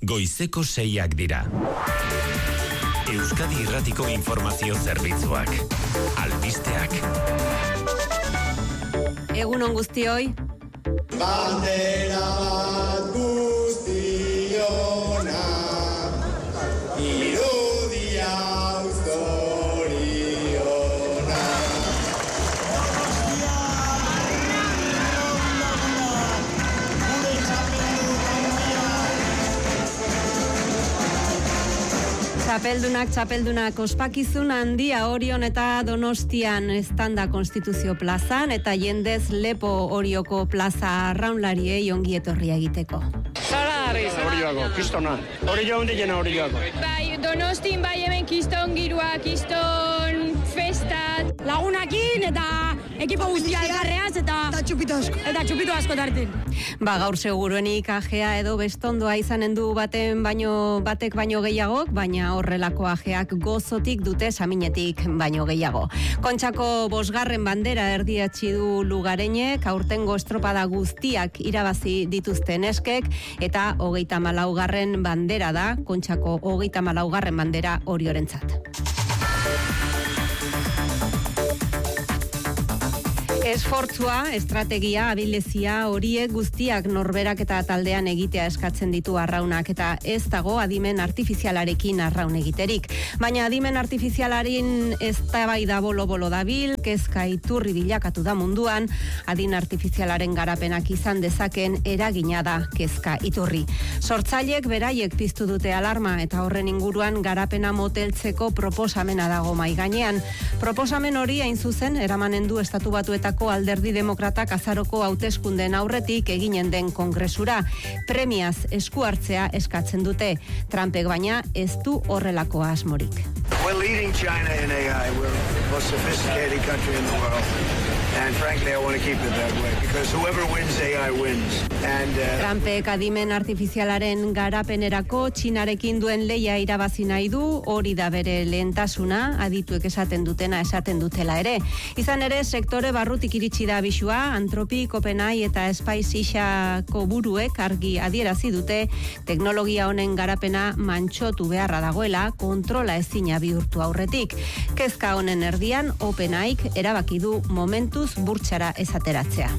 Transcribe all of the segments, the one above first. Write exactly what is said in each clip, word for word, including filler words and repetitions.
goizeko seiak dira. Euskadi Irratiko Informazio Zerbitzuak. Albisteak. Egun on guztioi. Bandera bat guztiona, irudia uztoriona. Txapeldunak, txapeldunak, ospakizun handia Orion eta Donostian estanda Konstituzio plazan eta jendez Lepo Orioko plaza arraunlariei ongi etorria egiteko. Zara Orioako, kistona. Orio hundi jena Orioako. Bai, Donostin bai hemen kiston girua, kiston festat. Lagunakin eta ekipo guztia elkarreaz eta eta txupito asko. Eta txupito asko tartin. Ba, gaur seguruenik ajea edo bestondoa izanen du baten baino batek baino gehiagok, baina horrelako ajeak gozotik dute saminetik baino gehiago. Kontxako bosgarren bandera erdiatzi du Lugareñek, aurtengo estropada guztiak irabazi dituzten eskek, eta hogeita malaugarren bandera da, Kontxako hogeita malaugarren bandera Oriorentzat. Esfortzua, estrategia, abilezia horiek guztiak norberak eta taldean egitea eskatzen ditu arraunak eta ez dago adimen artifizialarekin arraun egiterik. Baina adimen artifizialarin eztabaida bolo-bolo dabil, kezka iturri bilakatu da munduan, adin artifizialaren garapenak izan dezaken eragina da kezka iturri. Sortzaileek beraiek piztu dute alarma eta horren inguruan garapena moteltzeko proposamena dago mai gainean. Proposamen hori hain zuzen eramanen du Estatu Batuetako Alderdi Demokratak azaroko hauteskunden aurretik eginen den kongresura. Premiaz esku hartzea eskatzen dute. Trumpek baina ez du horrelako asmorik. We're leading China in A I. We're the most sophisticated country in the world. And frankly, I want to keep it that way because whoever wins A I wins. And uh... Trumpek adimen artifizialaren garapenerako Txinarekin duen leia irabazi nahi du, hori da bere lehentasuna, adituek esaten dutena esaten dutela ere. Izan ere, sektore barrutik iritsi da bisua, Anthropic, OpenAI eta SpaceXako buruek argi adierazi dute teknologia honen garapena mantxotu beharra dagoela, kontrola ezina bihurtu aurretik. Kezka honen erdian, OpenAIk erabaki du momentuz burtsara ezateratzea.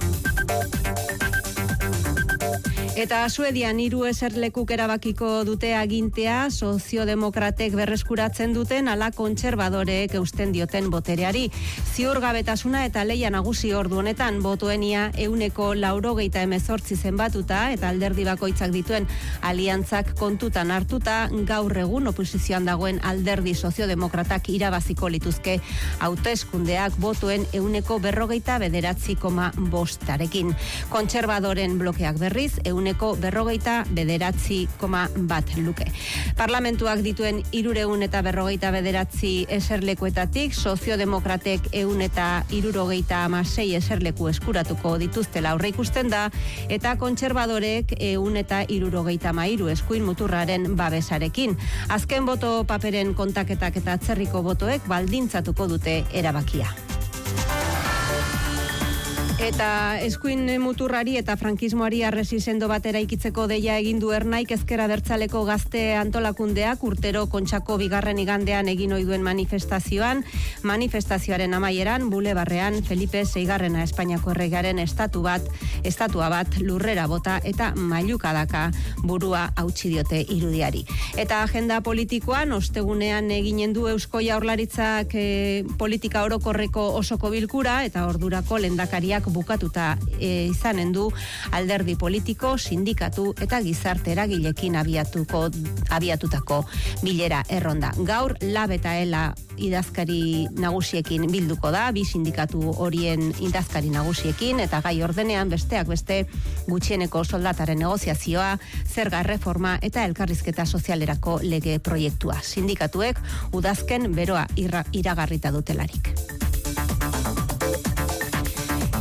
Eta Suedian hiru eserlekuk erabakiko dute agintea soziodemokratek berreskuratzen duten ala kontserbadoreek eusten dioten botereari. Ziurgabetasuna eta leia nagusi ordu honetan botoenia ehuneko laurogeita hemezortzi zenbatuta eta alderdi bakoitzak dituen aliantzak kontutan hartuta gaur egun oposizioan dagoen alderdi soziodemokratak irabaziko lituzke hauteskundeak botoen ehuneko berrogeita bederatzi koma bostarekin. Kontserbadoren blokeak berriz ehuneko berrogeita bederatzi koma bat luke. Parlamentuak dituen hirureun eta berrogeita bederatzi eserlekuetatik soziodemokratek ehun eta hirurogeita hamasei eserleku eskuratuko dituztela aurreikusten da eta kontserbadorek ehun eta hirurogeita hamairu eskuin muturraren babesarekin. Azken boto paperen kontaketak eta atzerriko botoek baldintzatuko dute erabakia. Eta eskuin muturrari eta frankismoari arresi sendo batera ikitzeko deia egin du Ernaik ezker abertzaleko gazte antolakundeak urtero Kontxako bigarren igandean egin ohi duen manifestazioan, manifestazioaren amaieran bulebarrean Felipe seigarrena Espainiako erregearen estatu bat, estatua bat lurrera bota eta mailukadaka burua hautsi diote irudiari. Eta agenda politikoan ostegunean eginen du Eusko Jaurlaritzak e, politika orokorreko osoko bilkura eta ordurako lehendakariak bukatuta e, izanen du alderdi politiko, sindikatu eta gizarte eragilekin abiatuko abiatutako bilera erronda. Gaur Lab eta Ela idazkari nagusiekin bilduko da, bi sindikatu horien idazkari nagusiekin eta gai ordenean besteak beste gutxieneko soldataren negoziazioa, zerga erreforma eta elkarrizketa sozialerako lege proiektua. Sindikatuek udazken beroa iragarrita dutelarik.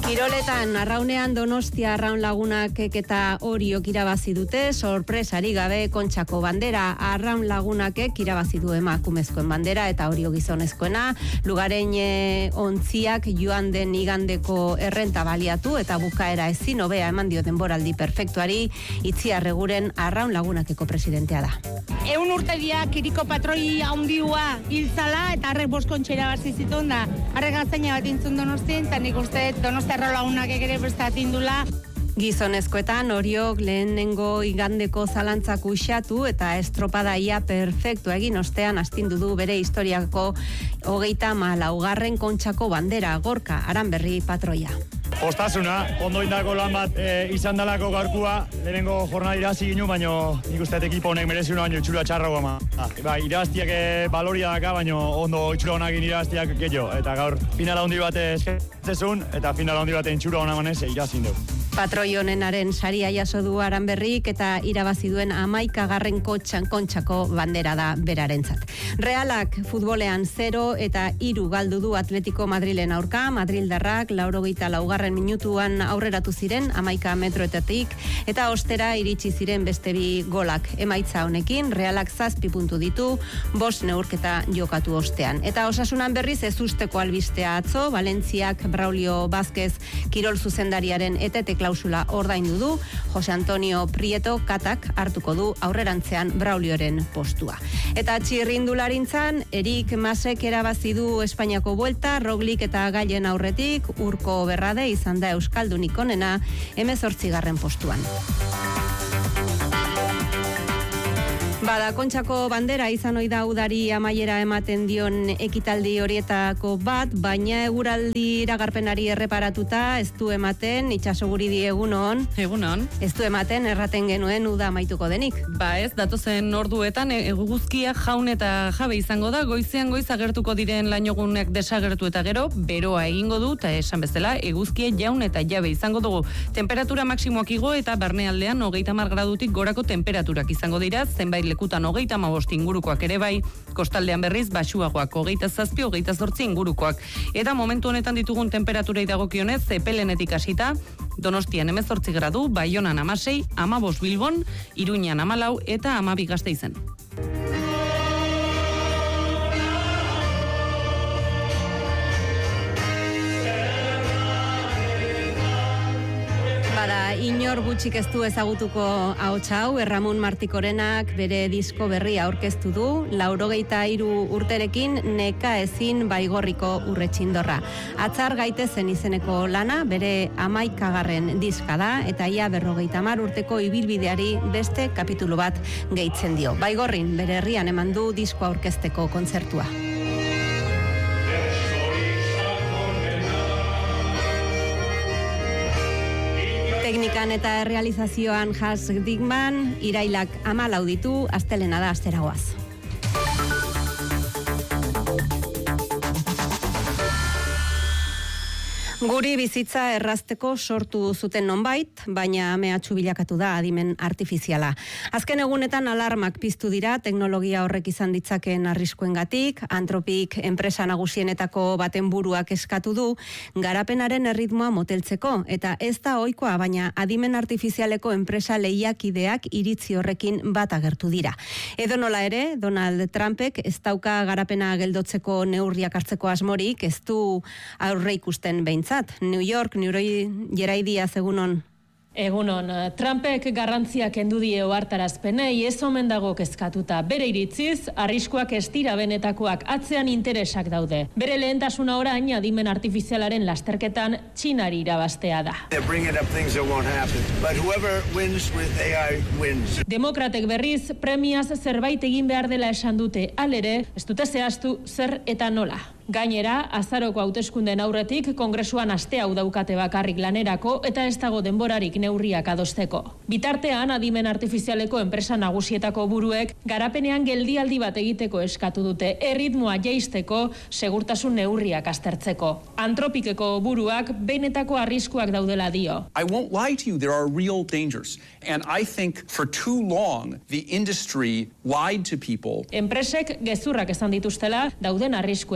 Kiroletan, arraunean Donostia arraun lagunak eta Oriok irabazi dute, sorpresari gabe Kontxako bandera. Arraun lagunakek irabazi du emakumezkoen bandera eta Orio gizonezkoena. Lugaren e, ontziak joan den igandeko errenta baliatu eta bukaera ezin hobea eman dio denboraldi perfektuari. Itziar Reguren arraun lagunakeko presidentea da. Eun urte dia kiriko patroi handiua hiltzala eta harrek boskontxe irabazi zituen da. Harrek gaztaina bat intzun Donostien, eta nik uste Donostia arraun lagunak ere prestatin dula. Gizonezkoetan Oriok lehenengo igandeko zalantzak uxatu eta estropadaia perfektu egin ostean astindu du bere historiako hogeita malaugarren Kontxako bandera. Gorka Aranberri patroia. Ostasuna, ondo indako lan bat e, izan dalako gaurkua, lehenengo jornada irazi ginu, baino nik uste ekipo honek merezi una baino itxura txarrago ama. Ba, iraztiak e, baloria daka, baino ondo itxura honakin iraztiak gehiago. Eta gaur finala handi bat eskatzezun, eta finala handi bat itxura honamanez irazin dugu. Patroi honenaren saria jaso du Aranberrik eta irabazi duen hamaikagarren Kontxan Kontxako bandera da berarentzat. Realak futbolean zero eta hiru galdu du Atletico Madrilen aurka. Madrildarrak laurogeita laugarren minutuan aurreratu ziren hamaika metroetatik eta ostera iritsi ziren beste bi golak. Emaitza honekin Realak zazpi puntu ditu, bost neurketa jokatu ostean. Eta Osasunan berriz ez usteko albistea atzo, Valentziak Braulio Vázquez kirol zuzendariaren etete klausula ordaindu du, Jose Antonio Prieto katak hartuko du aurrerantzean Braulioren postua. Eta txirrindularintzan, Erik Masek erabazi du Espainiako buelta, Roglic eta Gaien aurretik, Urko Berrade izan da Euskaldunik onena, hemezortzigarren postuan. Bada, Kontxako bandera izan ohi da udari amaiera ematen dion ekitaldi horietako bat, baina eguraldi iragarpenari erreparatuta ez du ematen, Itsasoguridi egunon. Egunon. Ez du ematen erraten genuen uda amaituko denik. Ba ez, datozen orduetan eguzkia jaun eta jabe izango da, goizean goiz agertuko diren lainoguneak desagertu eta gero, beroa egingo du, eta esan bezala, eguzkia jaun eta jabe izango dugu. Temperatura maksimoak igo eta barnealdean hogeita hamar gradutik gorako temperaturak izango dira, zenbait lekutan hogeita hamabost ingurukoak ere bai, kostaldean berriz baxuagoak hogeita zazpi, hogeita zortzi ingurukoak. Eta momentu honetan ditugun temperaturei dagokionez, Zepelenetik hasita, Donostian hemezortzi gradu, Baionan hamasei, hamabost Bilbon, Iruñan hamalau eta hamabi Gasteizen. Bada, inor gutxik ez du ezagutuko ahots hau, Erramun Martikorenak bere disko berria aurkeztu du, laurogeita hiru urterekin neka ezin baigorriko urretxindorra. Atzar gaitezen izeneko lana, bere hamaikagarren diska da, eta ia berrogeita hamar urteko ibilbideari beste kapitulu bat gehitzen dio. Baigorrin bere herrian eman du disko aurkezteko kontzertua. Teknikan eta realizazioan Has Digman, irailak hamalau ditu, astelena da asteragoaz. Guri bizitza errazteko sortu zuten nonbait, baina mehatxu bilakatu da adimen artifiziala. Azken egunetan alarmak piztu dira teknologia horrek izan ditzakeen arriskuengatik, Antropik enpresa nagusienetako baten buruak eskatu du garapenaren erritmoa moteltzeko, eta ez da ohikoa, baina adimen artifizialeko enpresa lehiakideak iritzi horrekin bat agertu dira. Edo nola ere, Donald Trumpek ez dauka garapena geldotzeko neurriak hartzeko asmorik, ez du aurre ikusten behintzat. New York, Neuroi Jeraidia, egunon. Egunon, Trumpek garrantzia kendu die ohartarazpenei, ez omen dago kezkatuta. Bere iritziz, arriskuak ez dira benetakoak, atzean interesak daude. Bere lehentasuna orain adimen artifizialaren lasterketan Txinari irabaztea da. Demokratek berriz premiaz zerbait egin behar dela esan dute, halere, ez dute zehaztu zer eta nola. Gainera, azaroko hauteskundeen aurretik kongresuan aste hau daukate bakarrik lanerako eta ez dago denborarik neurriak adosteko. Bitartean, adimen artifizialeko enpresa nagusietako buruek garapenean geldialdi bat egiteko eskatu dute, erritmoa jaisteko, segurtasun neurriak aztertzeko. Antropikeko buruak benetako arriskuak daudela dio. I won't lie to you, there are real dangers. And I think for too long the industry lied to people. Enpresek gezurrak esan dituztela dauden arriskuei buruz.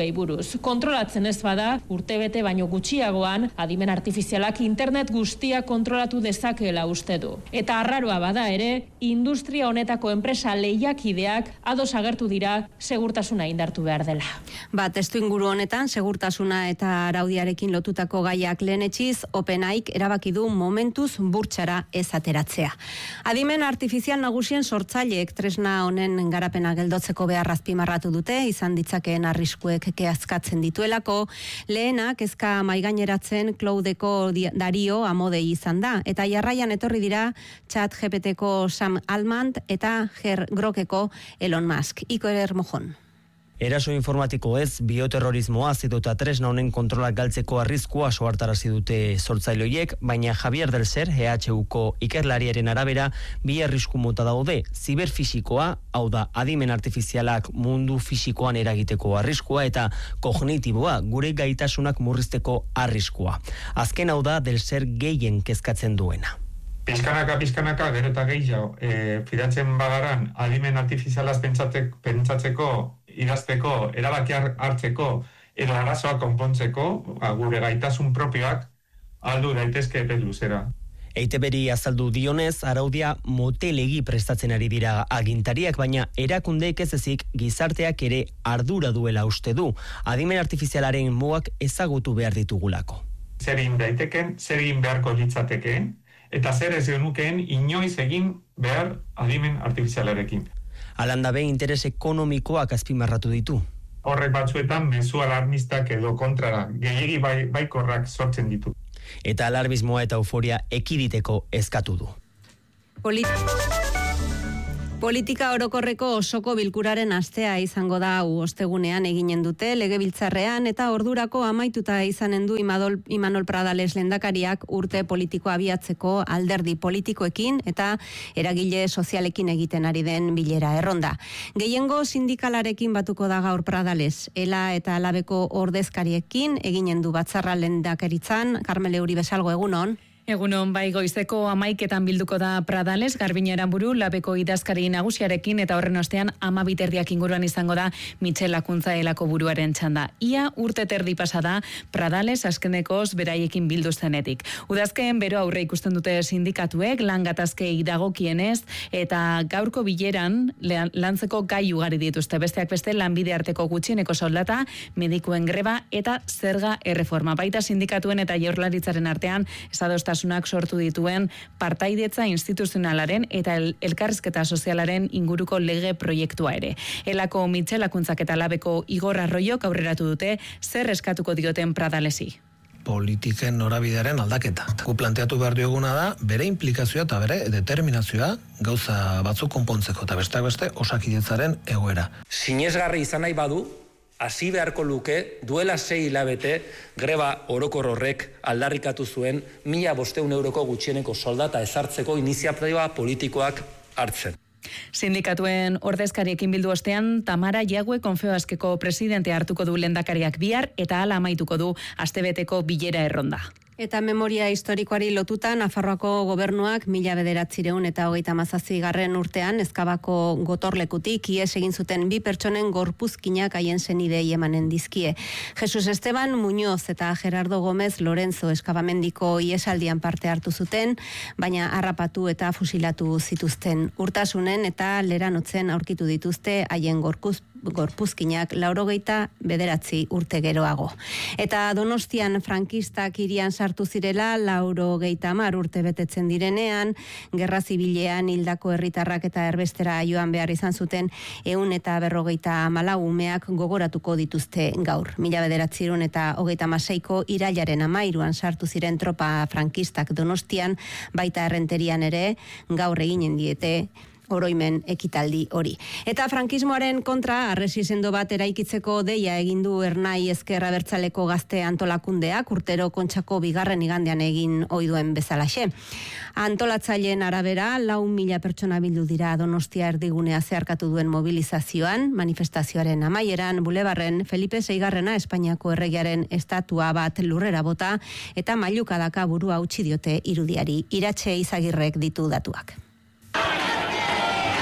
buruz. Kontrolatzen ez bada, urtebete baino gutxiagoan, adimen artifizialak internet guztia kontrolatu dezakeela uste du. Eta arraroa bada ere, industria honetako enpresa lehiakideak ados agertu dira segurtasuna indartu behar dela. Ba, testu inguru honetan, segurtasuna eta araudiarekin lotutako gaiak lehenetxiz, OpenAIk erabaki du momentuz burtsara ez ateratzea. Adimen artifizial nagusien sortzaileek tresna honen garapena geldotzeko behar azpimarratu dute, izan ditzakeen arriskuek kezkatzen dituelako, lehena kezka maigaineratzen Cloudeko Dario amodei izan da, eta jarraian etorri dira Chat G P T-ko Sam Altman eta Ger Grokeko Elon Musk. Iker Ermojon. Eraso informatiko ez, bioterrorismoa zituta tresna honen kontrolak galtzeko arriskua soartarazi dute sortzailoiek, baina Javier del Ser, E H Uko ikerlariaren arabera, bi arrisku mota daude, ziberfisikoa, hau da, adimen artifizialak mundu fisikoan eragiteko arriskua, eta kognitiboa, gure gaitasunak murrizteko arriskua. Azken hau da, del Ser gehien kezkatzen duena. Pizkanaka, pizkanaka, gero eta gehiago, e, fidatzen bagaran, adimen artifizialaz pentsatzeko, idazteko, erabakiak hartzeko, edo arazoak konpontzeko, gure gaitasun propioak, aldu daitezke epe luzera. E I T B-ri azaldu dionez, araudia motelegi prestatzen ari dira agintariak, baina erakundeek ez ezik gizarteak ere ardura duela uste du, adimen artifizialaren mugak ezagutu behar ditugulako. Zer egin daiteken, zer egin beharko litzatekeen, eta zer ez genukeen inoiz egin behar adimen artifizialarekin. Alandabe interes ekonomikoak azpimarratu ditu. Horrek batzuetan mezu alarmistak edo kontrara, gehiegi bai, baikorrak sortzen ditu. Eta alarmismoa eta euforia ekiditeko eskatu du. Polit Politika orokorreko osoko bilkuraren astea izango da hau ostegunean eginen dute legebiltzarrean eta ordurako amaituta izanen du Imanol, Imanol Pradales lehendakariak urte politikoa abiatzeko alderdi politikoekin eta eragile sozialekin egiten ari den bilera erronda. Gehiengo sindikalarekin batuko da gaur Pradales, Ela eta Alabeko ordezkariekin eginen du batzarra lehendakaritzan. Karmele Uri Besalgo, egunon. Egunon, bai, goizeko amaiketan bilduko da Pradales, Garbiñe Aranburu, Labeko idazkari nagusiarekin eta horren ostean ama biterdiak inguruan izango da Mitxel Lakuntza Elako buruaren txanda. Ia urte terdi pasada Pradales azkenekoz beraiekin bildu zenetik. Udazken bero aurre ikusten dute sindikatuek, lan gatazkei dagokienez, eta gaurko bileran lantzeko gai ugari dituzte. Besteak beste lanbide arteko gutxieneko soldata, medikuen greba eta zerga erreforma. Baita sindikatuen eta jaurlaritzaren artean esadosta sunak sortu dituen partaidetza instituzionalaren eta el elkarrizketa sozialaren inguruko lege proiektua ere. Elako Mitxel Lakuntzak eta Labeko Igor Arroiok aurreratu dute zer eskatuko dioten Pradalesi. Politiken norabidearen aldaketa. Gu planteatu behar dioguna da, bere implikazioa eta bere determinazioa gauza batzuk konpontzeko, eta besteak beste osakidetzaren egoera. Sinesgarri izan nahi badu, hasi beharko luke, duela sei hilabete, greba orokor horrek aldarrikatu zuen mila bosteun euroko gutxieneko soldata ezartzeko iniziatiba politikoak hartzen. Sindikatuen ordezkariekin bildu ostean, Tamara Jague Konfebaskeko presidente hartuko du lehendakariak bihar eta hala amaituko du astebeteko bilera erronda. Eta memoria historikoari lotuta, Nafarroako gobernuak mila bederatzireun eta hogeita hamazazpi garren urtean Ezkabako gotorlekutik ihes egin zuten bi pertsonen gorpuzkinak haien senidei emanen dizkie. Jesus Esteban Muñoz eta Gerardo Gomez Lorenzo Ezkabamendiko ihesaldian parte hartu zuten, baina harrapatu eta fusilatu zituzten. Urtasunen eta leranotzen aurkitu dituzte haien gorpuz gorpuzkinak laurogeita bederatzi urte geroago. Eta Donostian frankistak hirian sartu zirela laurogeita hamar urte betetzen direnean, gerra zibilean hildako herritarrak eta erbestera joan behar izan zuten ehun eta berrogeita hamalau umeak gogoratuko dituzte gaur. Mila bederatzirun eta hogeita hamaseiko irailaren hamairuan sartu ziren tropa frankistak Donostian, baita Errenterian ere gaur eginen diete oroimen ekitaldi hori. Eta frankismoaren kontra harresi sendo bat eraikitzeko deia egin du Ernai Ezker Abertzaleko gazte antolakundeak urtero Kontxako bigarren igandean egin ohi duen bezalaxe. Antolatzaileen arabera, lau mila pertsona bildu dira Donostia erdigunea zeharkatu duen mobilizazioan, manifestazioaren amaieran, Bulebarren Felipe seigarrena Espainiako erregearen estatua bat lurrera bota eta mailukadaka burua utzi diote irudiari. Iratxe Izagirrek ditu datuak.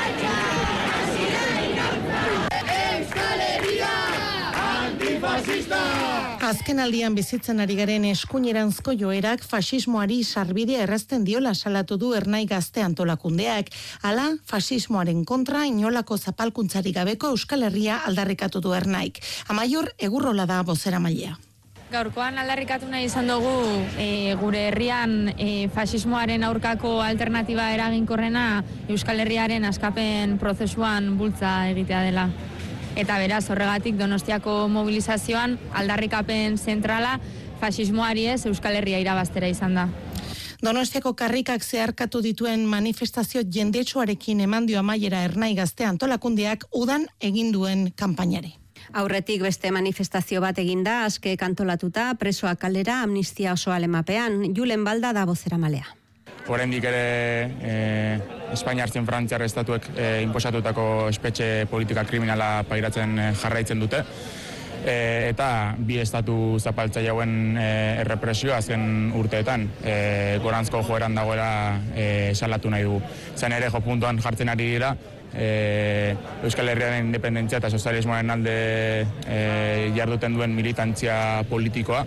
Fascista Azken aldian bizitzen ari garen eskuineranzko joerak fasismoari sarbidea errazten diola salatu du Ernai Gazte antolakundeak. Hala, fasismoaren kontra inolako zapalkuntzari gabeko Euskal Herria aldarrikatu du Ernaik. Amaiur Egurrola da bozeramailea. Gaurkoan aldarrikatu nahi izan dugu e, gure herrian e, fasismoaren aurkako alternatiba eraginkorrena Euskal Herriaren askapen prozesuan bultza egitea dela. Eta beraz, horregatik Donostiako mobilizazioan aldarrikapen zentrala fasismoari ez Euskal Herria irabaztera izan da. Donostiako karrikak zeharkatu dituen manifestazio jendetsuarekin eman dio amaiera Ernai Gazte antolakundeak udan egin duen kanpainari. Aurretik beste manifestazio bat eginda, aske kantolatuta, presoak kalera, amnistia osoa lemapean, Julen Balda da bozeramalea. Oraindik ere e, Espainia hartzen Frantziar estatuek e, inposatutako espetxe politika kriminala pairatzen e, jarraitzen dute. E, eta bi estatu zapaltzaile hauen e, errepresio azken urteetan e, gorantzko joeran dagoela e, salatu nahi dugu. Zan ere jo puntuan jartzen ari dira, e, Euskal Herriaren independentzia eta sozialismoaren alde e, jarduten duen militantzia politikoa.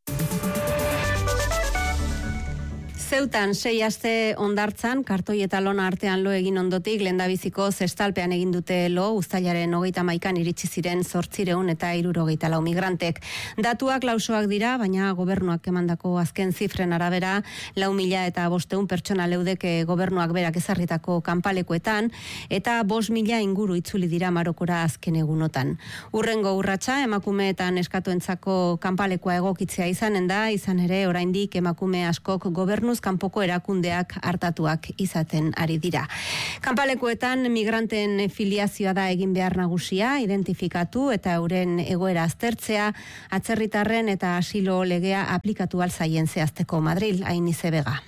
Zeutan sei aste ondartzan, kartoi eta lona artean lo egin ondotik, lehendabiziko zestalpean egin dute lo, uztailaren hogeita maikan iritsi ziren zortzireun eta hirurogeita lau migrantek. Datuak lausoak dira, baina gobernuak emandako azken zifren arabera, lau mila eta bosteun pertsona leudeke gobernuak berak ezarritako kanpalekuetan, eta bost mila inguru itzuli dira Marokora azken egunotan. Urrengo urratsa emakumeetan eskatuentzako kanpalekoa egokitzea izanen da, izan ere oraindik emakume askok gobernuz kanpoko erakundeak hartatuak izaten ari dira. Kanpalekuetan migranten filiazioa da egin behar nagusia, identifikatu eta euren egoera aztertzea, atzerritarren eta asilo legea aplikatu alzaien zehazteko Madril, Ainize Bega.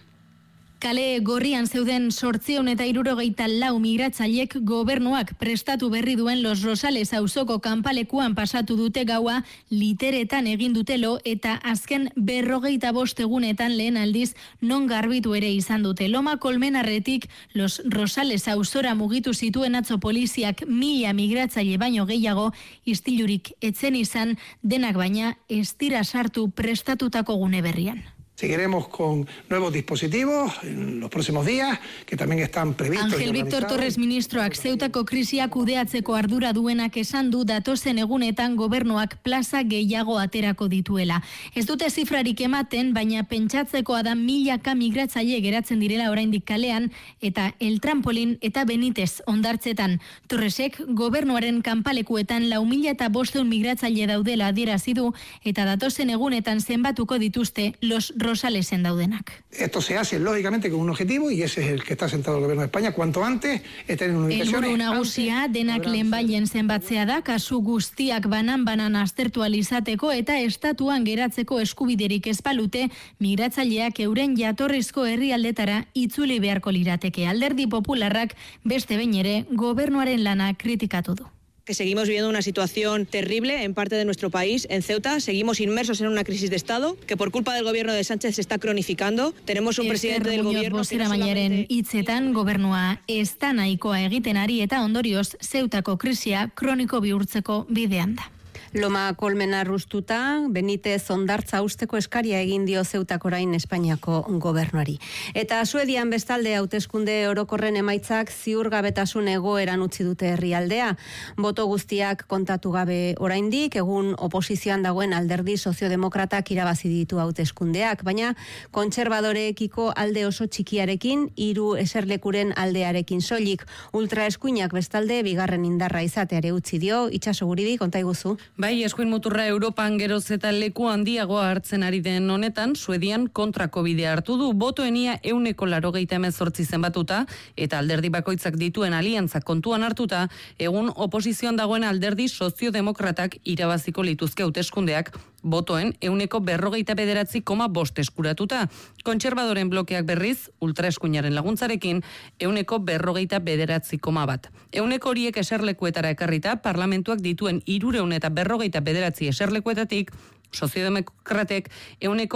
Kale gorrian zeuden zortziehun eta hirurogeita lau migratzailek gobernuak prestatu berri duen Los Rosales auzoko kanpalekuan pasatu dute gaua literetan egin dutelo eta azken berrogeita bost egunetan lehen aldiz non garbitu ere izan dute. Loma Kolmenarretik Los Rosales auzora mugitu zituen atzo poliziak mila migratzaile baino gehiago istilurik etzen izan denak baina ez dira sartu prestatutako gune berrian. Seguiremos con nuevos dispositivos en los próximos días, que también están previstos. Ángel Víctor Torres ministroak Zeutako krisia kudeatzeko ardura duenak esan du datozen egunetan gobernuak plaza gehiago aterako dituela. Ez dute zifrarik ematen, baina pentsatzekoa da milaka migratzaile geratzen direla oraindik kalean, eta El Trampolin eta Benitez ondartzetan. Torresek gobernuaren kanpalekuetan lau mila eta bosteun migratzaile daudela adierazi du, eta datozen egunetan zenbatuko dituzte Los Rosalesen daudenak. Esto se hace lógicamente con un objetivo y ese es el que está sentado el gobierno de España. Cuanto antes estén en ubicaciones. Helburu nagusia denak lehenbailen zenbatzea da, kasu guztiak banan-banan aztertu ahal izateko eta estatuan geratzeko eskubiderik ez balute, migratzaileak euren jatorrizko herrialdetara itzuli beharko lirateke. Alderdi Popularrak beste behin ere gobernuaren lana kritikatu du. Que seguimos viviendo una situación terrible en parte de nuestro país. En Ceuta seguimos inmersos en una crisis de Estado que por culpa del gobierno de Sánchez se está cronificando. Tenemos un presidente del gobierno que no solamente... hitzetan gobernua ez da nahikoa egiten ari eta ondorioz Zeutako krisia kroniko bihurtzeko bidean da. Loma Kolmena rustuta, Benitez ondartza usteko eskaria egin dio Zeutak orain Espainiako gobernuari. Eta Suedian bestalde hauteskunde orokorren emaitzak ziurgabetasun egoeran utzi dute herrialdea. Boto guztiak kontatu gabe oraindik, egun oposizioan dagoen alderdi soziodemokratak irabazi ditu hauteskundeak, baina kontserbadoreekiko alde oso txikiarekin, hiru eserlekuren aldearekin soilik, ultraeskuinak bestalde bigarren indarra izateare utzi dio. Itxaso Guridi, konta iguzu. Bai, eskuin muturra Europan geroz eta leku handiagoa hartzen ari den honetan, Suedian kontrako bidea hartu du, botoenia euneko larogeita hemezortzi zenbatuta, eta alderdi bakoitzak dituen aliantzak kontuan hartuta, egun oposizioan dagoen alderdi soziodemokratak irabaziko lituzke hauteskundeak, botoen euneko berrogeita bederatzi koma bost eskuratuta. Kontserbadoren blokeak berriz, ultraeskuinaren laguntzarekin, euneko berrogeita bederatzi koma bat. Euneko horiek eserlekuetara ekarrita, parlamentuak dituen hirureun eta berrogeita bederatzi eserlekuetatik, soziodemokratek euneko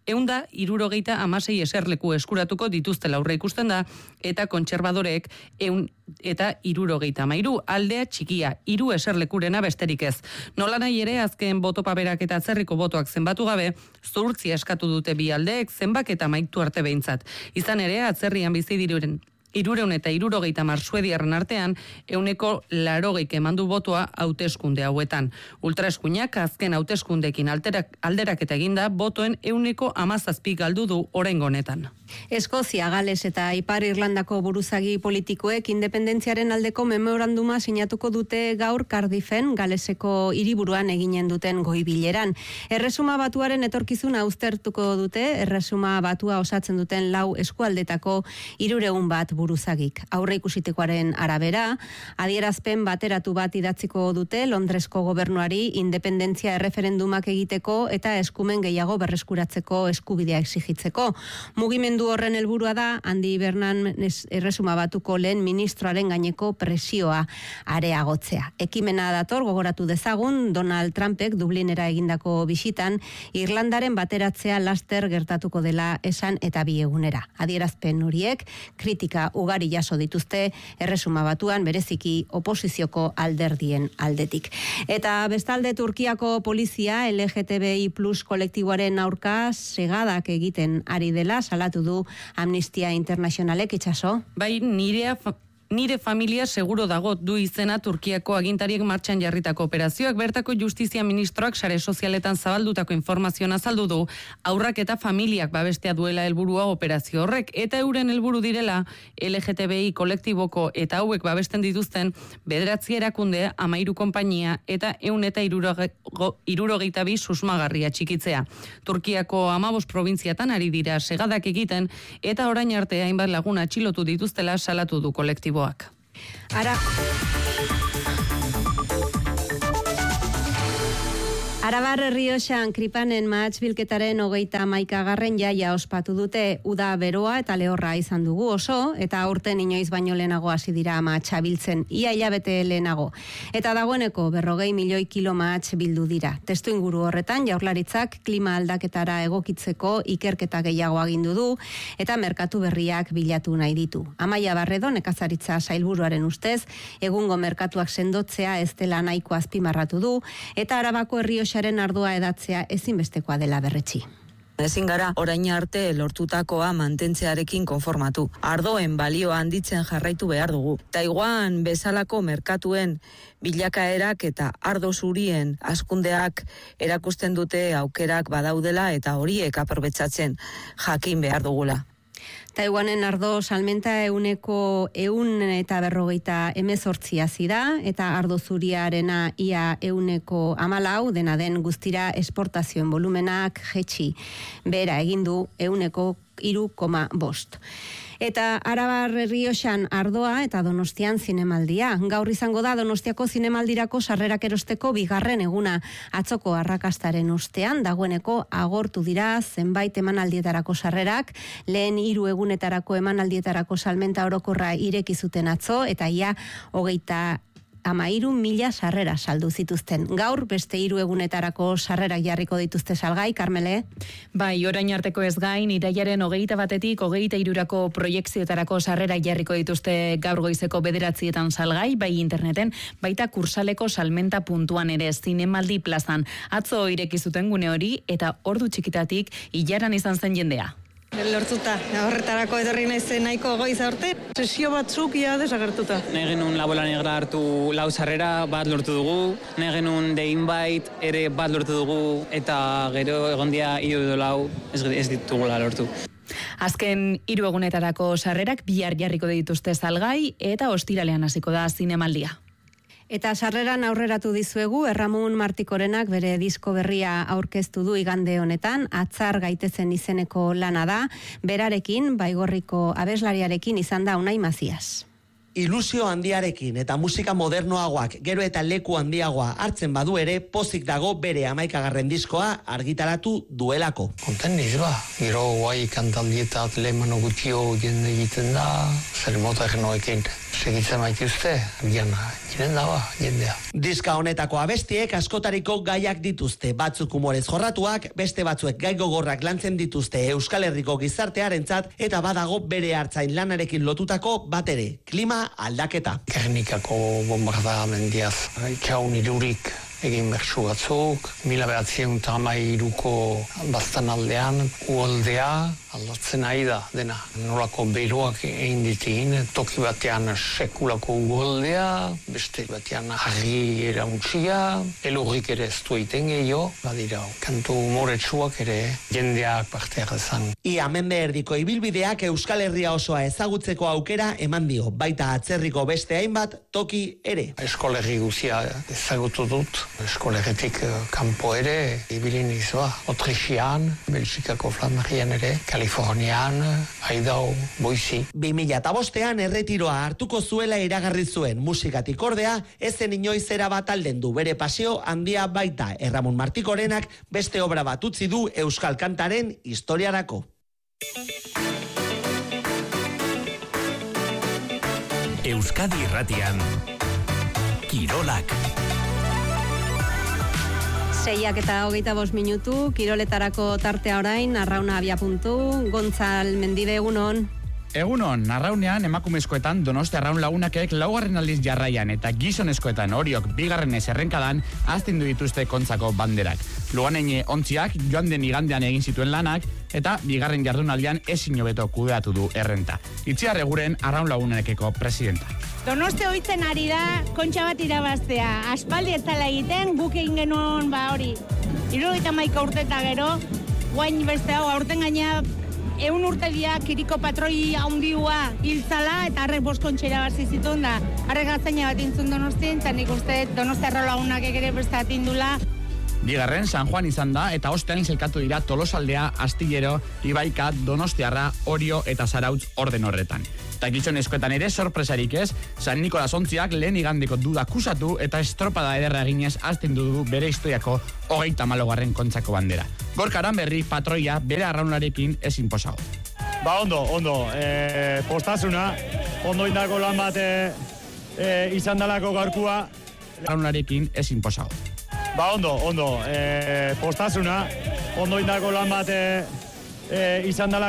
Eunda, irurogeita amasei eserleku eskuratuko dituztela aurre ikusten da, eta kontserbadoreek eun eta irurogeita mairu, aldea txikia, hiru eserlekurena besterik ez. Nola nahi ere, azken botopaberak eta atzerriko botoak zenbatu gabe, zuhurtzia eskatu dute bi aldeek zenbak eta maitu arte behintzat. Izan ere, atzerrian bizi diruren irureun eta irurogeita mar suediarren artean, euneko larogeik emandu botoa hauteskunde hauetan. Ultraeskuinak azken hauteskundekin alderak eta eginda, botoen euneko amazazpi galdu du oraingo honetan. Eskozia, Gales eta Ipar Irlandako buruzagi politikoek independentziaren aldeko memoranduma sinatuko dute gaur Cardiffen, Galeseko hiriburuan eginen duten goibileran. Erresuma batuaren etorkizuna uztertuko dute, erresuma batua osatzen duten lau eskualdetako hirureun bat buruzagik. Aurre ikusitekoaren arabera, adierazpen bateratu bat idatziko dute Londresko gobernuari independentzia erreferendumak egiteko eta eskumen gehiago berreskuratzeko eskubidea exigitzeko. Mugimendu horren helburua da Handi Bernan erresuma batuko lehen ministroaren gaineko presioa areagotzea. Ekimena dator gogoratu dezagun Donald Trumpek Dublinera egindako bisitan Irlandaren bateratzea laster gertatuko dela esan eta bi egunera. Adierazpen horiek kritika ugari jaso dituzte erresuma batuan bereziki oposizioko alderdien aldetik. Eta bestalde Turkiako polizia L G T B I plus kolektiboaren aurka segadak egiten ari dela salatu du Amnistia Internationalek. Itxaso? Bai, nirea Nire familia seguro dago du izena Turkiako agintariek martxan jarritako operazioak. Bertako justizia ministroak sare sozialetan zabaldutako informazioa azaldu du, aurrak eta familiak babestea duela helburua operazio horrek, eta euren helburu direla L G T B I kolektiboko eta hauek babesten dituzten bederatzi erakunde, amairu konpainia eta eun eta irurogeita bi susmagarria txikitzea. Turkiako hamabost probintziatan ari dira segadak egiten eta orain arte hainbat lagun atxilotu dituztela salatu du kolektibo. Ara... Arabar Errioxan Kripanen mahatz-bilketaren hogeita hamaikagarren jaia ospatu dute. Uda beroa eta lehorra izan dugu oso, eta aurten inoiz baino lehenago hasi dira mahatsa biltzen, ia hilabete lehenago. Eta dagoeneko berrogei milioi kilo mahatz bildu dira. Testu inguru horretan Jaurlaritzak klima aldaketara egokitzeko ikerketa gehiago agindu du, eta merkatu berriak bilatu nahi ditu. Amaia Barredo, nekazaritza sailburuaren ustez, egungo merkatuak sendotzea ez dela nahiko azpimarratu du, eta Arabako Errioxa ardua edatzea ezinbestekoa dela berretsi. Ezin gara orain arte lortutakoa mantentzearekin konformatu. Ardoen balioa handitzen jarraitu behar dugu. Taiwan bezalako merkatuen bilakaerak eta ardo zurien hazkundeak erakusten dute aukerak badaudela eta horiek aprobetxatzen jakin behar dugula. Taiwanen ardo salmenta euneko eun eta berrogeita emezortzi hazi da, eta ardo zuriarena ia euneko amalau, dena den guztira esportazioen volumenak jetxi. Bera egindu euneko hiru koma bost. Eta Arabar Errioxan ardoa eta Donostian zinemaldia. Gaur izango da Donostiako zinemaldirako sarrerak erosteko bigarren eguna. Atzoko arrakastaren ostean dagoeneko agortu dira zenbait emanaldietarako sarrerak, lehen hiru egunetarako emanaldietarako salmenta orokorra ireki zuten atzo, eta ia hogeita amairu mila sarrera saldu zituzten. Gaur beste hiru egunetarako sarrerak jarriko dituzte salgai, Karmele? Bai, orain arteko ez gain, iraiaren hogeita batetik hogeita hirurako proiekzioetarako sarrerak jarriko dituzte gaur goizeko bederatzietan salgai, bai interneten, baita kursaleko salmenta puntuan ere zinemaldi plazan. Atzo ireki zuten gune hori eta ordu txikitatik ilaran izan zen jendea. Lortuta, horretarako etorri naizen nahiko goiz aurte. Sesio batzuk ia desagertuta. Nahi genuen La Bola Negra hartu lau sarrera, bat lortu dugu. Nahi genuen The Invite ere bat lortu dugu, eta gero egondia hiru edo lau ez, ez ditugula lortu. Azken hiru egunetarako sarrerak bihar jarriko dituzte salgai eta ostiralean hasiko da zinemaldia. Eta sarreran aurreratu dizuegu, Erramun Martikorenak bere disko berria aurkeztu du igande honetan, Atzar gaitezen izeneko lana da, berarekin, Baigorriko abeslariarekin izan da Unai Mazias. Ilusio handiarekin eta musika modernoagoak gero eta leku handiagoa hartzen badu ere, pozik dago bere hamaikagarren diskoa argitaratu duelako. Konten niz ba, gero guai kantaldietat lehemano gutxio jende egiten da, zer mota egenoekin. segitzen maituzte, gian, giren dagoa, jendea. Diska honetako abestiek askotariko gaiak dituzte, batzuk humorez jorratuak, beste batzuek gai gogorrak lantzen dituzte Euskal Herriko gizartearentzat eta badago bere hartzain lanarekin lotutako bat ere, klima aldaketa. Gernikako bombardamendiaz, itxaun irurik egin bertsu batzuk, mila behatzen eta hamairuko bastan aldean, uoldea aldatzen ari da dena. Nolako beroak egin ditin, toki batean sekulako uoldea, beste batean harri erauntxia, elurrik ere ez du egiten gehiago, badira, kantu humoretsuak ere jendeak parte hartzan. Ia mende erdiko ibilbideak Euskal Herria osoa ezagutzeko aukera eman dio, baita atzerriko beste hainbat toki ere. Eskolerri guzia ezagutu dut, eskolerretik kanpo ere, ibilin izua, Otrixian, Belgikako Flandrian ere, Kalifornian, Aidao, Boise. bi mila bostean erretiroa hartuko zuela iragarri zuen musikatik ordea, ezen inoiz era bat alden du bere pasio handia baita Erramun Martikorenak beste obra bat utzi du Euskal Kantaren historiarako. Euskadi Irratian, Kirolak. Seiak eta hogeita bost minutu, kiroletarako tartea orain, arrauna abia puntu, Gontzal Mendide, egunon. Egunon, arraunean emakumezkoetan Donostia Arraun Lagunakek laugarren aldiz jarraian eta gizonezkoetan Oriok bigarrenez errenkadan azten du dituzte kontzako banderak. Luganeine ontziak joan den igandean egin zituen lanak eta bigarren jardunaldian ezin hobeto kudeatu du errenta. Itziar Eguren Arraun Lagunakeko presidenta. Donostia ohitzen ari da kontxa bat irabaztea. Aspaldi ez dela egiten, guk egin genuen ba hori. hirurogeita hamaika urte eta gero, guain beste hau aurten gaina eun urte dia kiriko patroi handiua hiltzala eta harrek bost kontxa irabazi zituen da. Harrek gaztaina bat intzun Donostien, eta nik uste Donostia Arraun Lagunak ere beste atindula. Bigarren San Juan izan da eta ostean zelkatu dira Tolosaldea, Astillero, Ibaika, Donostiarra, Orio eta Zarautz orden horretan. Eta gizonezkoetan ere sorpresarik ez, San Nikolas ontziak lehen igandeko duda kusatu eta estropada ederra eginez azten du bere historiako hogeita malogarren kontzako bandera. Gorka Aranberri patroia bere arraunarekin ez inposago. Ba ondo, ondo, e, postasuna, ondo indako lan bat e, e, izan dalako gaurkua. Arraunarekin ez inposago. Ba ondo, ondo, e, postasuna, ondo indako lan bat e, e, izan dalako